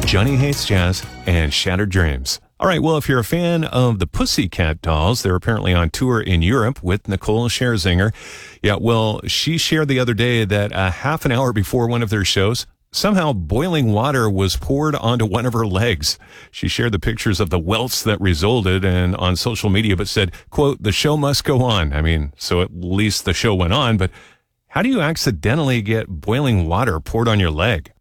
Johnny Hates Jazz and Shattered Dreams. All right, well, if you're a fan of the Pussycat Dolls, they're apparently on tour in Europe with Nicole Scherzinger. Yeah, well, she shared the other day that a half an hour before one of their shows, somehow boiling water was poured onto one of her legs. She shared the pictures of the welts that resulted and on social media, but said, quote, "The show must go on." I mean, so at least the show went on, but how do you accidentally get boiling water poured on your leg?